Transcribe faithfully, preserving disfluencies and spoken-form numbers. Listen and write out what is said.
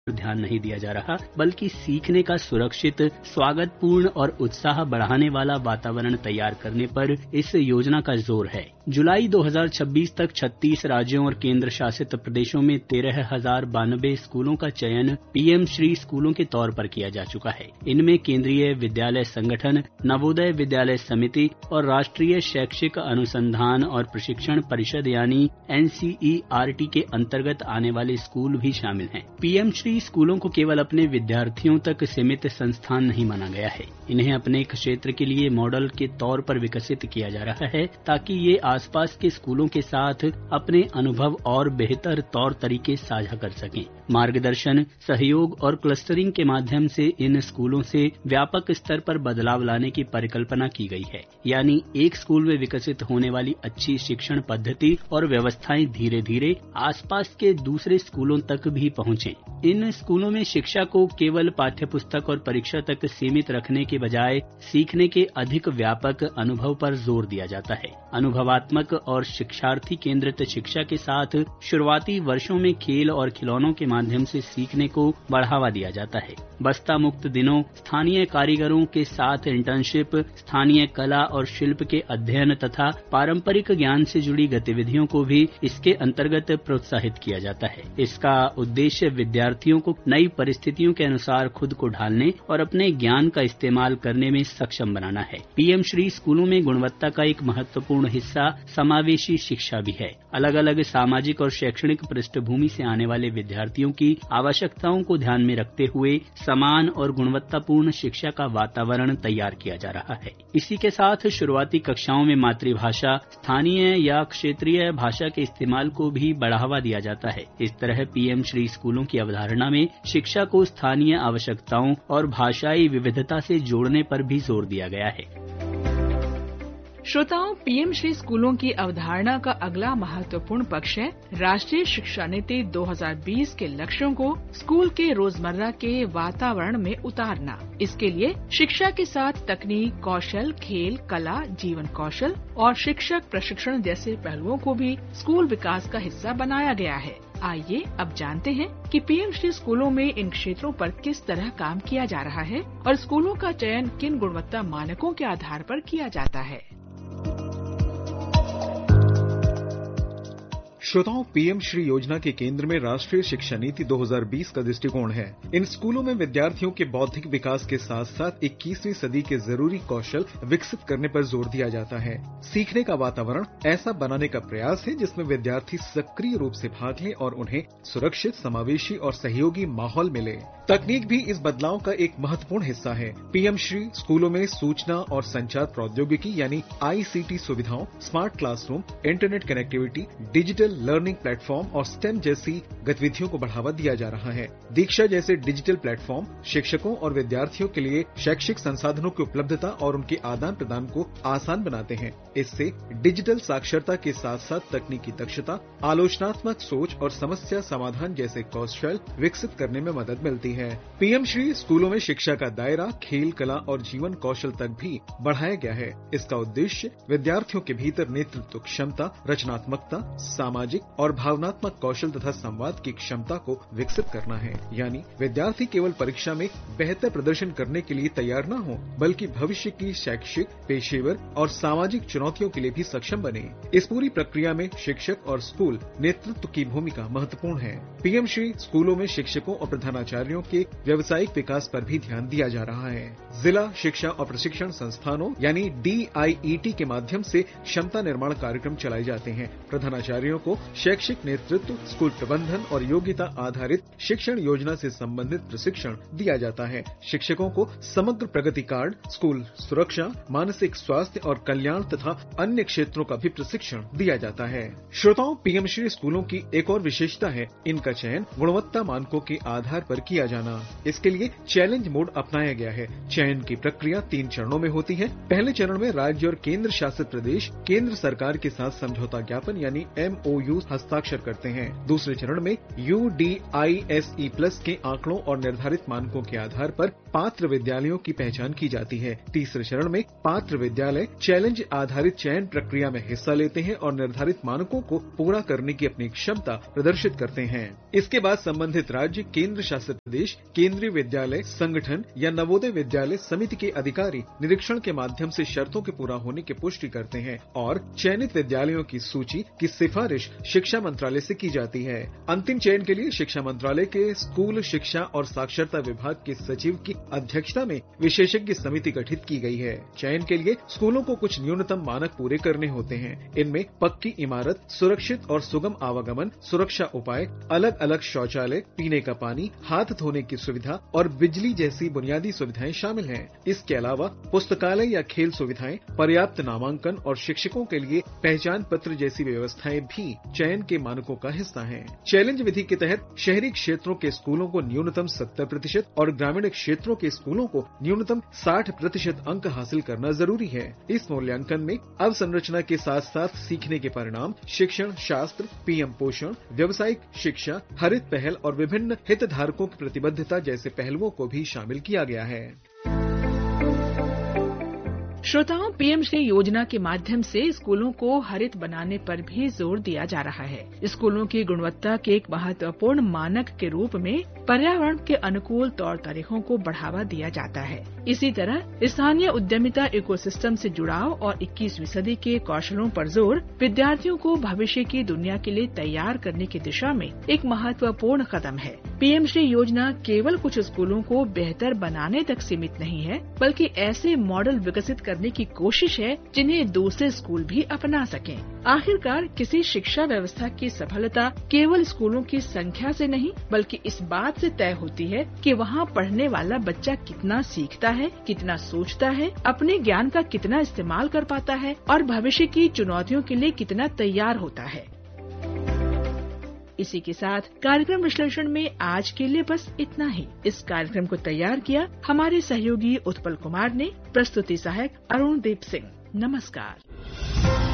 ध्यान नहीं दिया जा रहा, बल्कि सीखने का सुरक्षित, स्वागतपूर्ण और उत्साह बढ़ाने वाला वातावरण तैयार करने पर इस योजना का जोर है। जुलाई दो हज़ार छब्बीस तक छत्तीस राज्यों और केंद्र शासित प्रदेशों में तेरह हजार बानबे स्कूलों का चयन पीएम श्री स्कूलों के तौर पर किया जा चुका है। इनमें केंद्रीय विद्यालय संगठन, नवोदय विद्यालय समिति और राष्ट्रीय शैक्षिक अनुसंधान और प्रशिक्षण परिषद यानी N C E R T के अंतर्गत आने वाले स्कूल भी शामिल हैं। पीएम श्री स्कूलों को केवल अपने विद्यार्थियों तक सीमित संस्थान नहीं माना गया है। इन्हें अपने क्षेत्र के लिए मॉडल के तौर पर विकसित किया जा रहा है, ताकि ये आसपास के स्कूलों के साथ अपने अनुभव और बेहतर तौर तरीके साझा कर सकें। मार्गदर्शन, सहयोग और क्लस्टरिंग के माध्यम से इन स्कूलों से व्यापक स्तर पर बदलाव लाने की परिकल्पना की गई है, यानी एक स्कूल में विकसित होने वाली अच्छी शिक्षण पद्धति और व्यवस्थाएं धीरे धीरे आसपास के दूसरे स्कूलों तक भी पहुंचें। इन स्कूलों में शिक्षा को केवल पाठ्यपुस्तक और परीक्षा तक सीमित रखने के बजाय सीखने के अधिक व्यापक अनुभव पर जोर दिया जाता है। अनुभवात्मक और शिक्षार्थी केंद्रित शिक्षा के साथ शुरुआती वर्षों में खेल और खिलौनों के माध्यम से सीखने को बढ़ावा दिया जाता है। बस्ता मुक्त दिनों, स्थानीय कारीगरों के साथ इंटर्नशिप, स्थानीय कला और शिल्प के अध्ययन तथा पारंपरिक ज्ञान से जुड़ी गतिविधियों को भी इसके अंतर्गत प्रोत्साहित किया जाता है। इसका उद्देश्य विद्यार्थियों को नई परिस्थितियों के अनुसार खुद को ढालने और अपने ज्ञान का इस्तेमाल करने में सक्षम बनाना है। पीएम श्री स्कूलों में गुणवत्ता का एक महत्वपूर्ण हिस्सा समावेशी शिक्षा भी है। अलग अलग सामाजिक और शैक्षणिक पृष्ठभूमि से आने वाले विद्यार्थियों की आवश्यकताओं को ध्यान में रखते हुए समान और गुणवत्तापूर्ण शिक्षा का वातावरण तैयार किया जा रहा है। इसी के साथ शुरुआती कक्षाओं में मातृभाषा, स्थानीय या क्षेत्रीय भाषा के इस्तेमाल को भी बढ़ावा दिया जाता है। इस तरह पीएम श्री स्कूलों की अवधारणा में शिक्षा को स्थानीय आवश्यकताओं और भाषाई विविधता से जोड़ने पर भी जोर दिया गया है। श्रोताओं, पीएम श्री स्कूलों की अवधारणा का अगला महत्वपूर्ण पक्ष है राष्ट्रीय शिक्षा नीति दो हज़ार बीस के लक्ष्यों को स्कूल के रोजमर्रा के वातावरण में उतारना। इसके लिए शिक्षा के साथ तकनीक, कौशल, खेल, कला, जीवन कौशल और शिक्षक प्रशिक्षण जैसे पहलुओं को भी स्कूल विकास का हिस्सा बनाया गया है। आइए अब जानते हैं कि पीएम श्री स्कूलों में इन क्षेत्रों पर किस तरह काम किया जा रहा है और स्कूलों का चयन किन गुणवत्ता मानकों के आधार पर किया जाता है। श्रोताओं, पीएम श्री योजना के केंद्र में राष्ट्रीय शिक्षा नीति दो हज़ार बीस का दृष्टिकोण है। इन स्कूलों में विद्यार्थियों के बौद्धिक विकास के साथ साथ इक्कीसवीं सदी के जरूरी कौशल विकसित करने पर जोर दिया जाता है। सीखने का वातावरण ऐसा बनाने का प्रयास है जिसमें विद्यार्थी सक्रिय रूप से भाग लें और उन्हें सुरक्षित, समावेशी और सहयोगी माहौल मिले। तकनीक भी इस बदलाव का एक महत्वपूर्ण हिस्सा है। पीएम श्री स्कूलों में सूचना और संचार प्रौद्योगिकी यानी आई सी टी सुविधाओं, smart classroom, internet connectivity, digital learning platform और स्टेम जैसी गतिविधियों को बढ़ावा दिया जा रहा है। दीक्षा जैसे डिजिटल प्लेटफॉर्म शिक्षकों और विद्यार्थियों के लिए शैक्षिक संसाधनों की उपलब्धता और उनके आदान प्रदान को आसान बनाते हैं। इससे डिजिटल साक्षरता के साथ साथ तकनीकी दक्षता, आलोचनात्मक सोच और समस्या समाधान जैसे कौशल विकसित करने में मदद मिलती है। पीएम श्री स्कूलों में शिक्षा का दायरा खेल, कला और जीवन कौशल तक भी बढ़ाया गया है। इसका उद्देश्य विद्यार्थियों के भीतर नेतृत्व क्षमता, रचनात्मकता, सामाजिक और भावनात्मक कौशल तथा संवाद की क्षमता को विकसित करना है। यानी विद्यार्थी केवल परीक्षा में बेहतर प्रदर्शन करने के लिए तैयार न हो, बल्कि भविष्य की शैक्षिक, पेशेवर और सामाजिक चुनौतियों के लिए भी सक्षम बने। इस पूरी प्रक्रिया में शिक्षक और स्कूल नेतृत्व की भूमिका महत्वपूर्ण है। पीएम श्री स्कूलों में शिक्षकों और प्रधानाचार्यों के व्यावसायिक विकास पर भी ध्यान दिया जा रहा है। जिला शिक्षा और प्रशिक्षण संस्थानों यानी डी आई ई टी के माध्यम से क्षमता निर्माण कार्यक्रम चलाए जाते हैं। प्रधानाचार्यों को शैक्षिक नेतृत्व, स्कूल प्रबंधन और योग्यता आधारित शिक्षण योजना से संबंधित प्रशिक्षण दिया जाता है। शिक्षकों को समग्र प्रगति कार्ड, स्कूल सुरक्षा, मानसिक स्वास्थ्य और कल्याण तथा अन्य क्षेत्रों का भी प्रशिक्षण दिया जाता है। श्रोताओं, पीएम श्री स्कूलों की एक और विशेषता है इनका चयन गुणवत्ता मानकों के आधार पर किया जाना। इसके लिए चैलेंज मोड अपनाया गया है। चयन की प्रक्रिया तीन चरणों में होती है। पहले चरण में राज्य और केंद्र शासित प्रदेश केंद्र सरकार के साथ समझौता ज्ञापन यानी एम ओ यू यू हस्ताक्षर करते हैं। दूसरे चरण में U D I S E plus के आंकड़ों और निर्धारित मानकों के आधार पर पात्र विद्यालयों की पहचान की जाती है। तीसरे चरण में पात्र विद्यालय चैलेंज आधारित चयन प्रक्रिया में हिस्सा लेते हैं और निर्धारित मानकों को पूरा करने की अपनी क्षमता प्रदर्शित करते हैं। इसके बाद संबंधित राज्य, केंद्र शासित प्रदेश, केंद्रीय विद्यालय संगठन या नवोदय विद्यालय समिति के अधिकारी निरीक्षण के माध्यम से शर्तों के पूरा होने की पुष्टि करते हैं और चयनित विद्यालयों की सूची की सिफारिश शिक्षा मंत्रालय से की जाती है। अंतिम चयन के लिए शिक्षा मंत्रालय के स्कूल शिक्षा और साक्षरता विभाग के सचिव की अध्यक्षता में विशेषज्ञ समिति गठित की गई है। चयन के लिए स्कूलों को कुछ न्यूनतम मानक पूरे करने होते हैं। इनमें पक्की इमारत, सुरक्षित और सुगम आवागमन, सुरक्षा उपाय, अलग अलग शौचालय, पीने का पानी, हाथ धोने की सुविधा और बिजली जैसी बुनियादी सुविधाएं शामिल हैं। इसके अलावा पुस्तकालय या खेल सुविधाएं, पर्याप्त नामांकन और शिक्षकों के लिए पहचान पत्र जैसी व्यवस्थाएं भी चयन के मानकों का हिस्सा हैं। चैलेंज विधि के तहत शहरी क्षेत्रों के स्कूलों को न्यूनतम सत्तर प्रतिशत और ग्रामीण क्षेत्रों के स्कूलों को न्यूनतम साठ प्रतिशत अंक हासिल करना जरूरी है। इस मूल्यांकन में अवसंरचना के साथ साथ सीखने के परिणाम, शिक्षण शास्त्र, पीएम पोषण, व्यावसायिक शिक्षा, हरित पहल और विभिन्न हितधारकों की प्रतिबद्धता जैसे पहलुओं को भी शामिल किया गया है। श्रोताओं, पीएम श्री योजना के माध्यम से स्कूलों को हरित बनाने पर भी जोर दिया जा रहा है। स्कूलों की गुणवत्ता के एक महत्वपूर्ण मानक के रूप में पर्यावरण के अनुकूल तौर तरीकों को बढ़ावा दिया जाता है। इसी तरह स्थानीय उद्यमिता इकोसिस्टम से जुड़ाव और इक्कीसवीं सदी के कौशलों पर जोर विद्यार्थियों को भविष्य की दुनिया के लिए तैयार करने की दिशा में एक महत्वपूर्ण कदम है। पीएम श्री योजना केवल कुछ स्कूलों को बेहतर बनाने तक सीमित नहीं है, बल्कि ऐसे मॉडल विकसित करने की कोशिश है जिन्हें दूसरे स्कूल भी अपना सकें। आखिरकार किसी शिक्षा व्यवस्था की सफलता केवल स्कूलों की संख्या से नहीं, बल्कि इस बात से तय होती है कि वहाँ पढ़ने वाला बच्चा कितना सीखता है, कितना सोचता है, अपने ज्ञान का कितना इस्तेमाल कर पाता है और भविष्य की चुनौतियों के लिए कितना तैयार होता है। इसी के साथ कार्यक्रम विश्लेषण में आज के लिए बस इतना ही। इस कार्यक्रम को तैयार किया हमारे सहयोगी उत्पल कुमार ने, प्रस्तुति सहायक अरुण दीप सिंह। नमस्कार।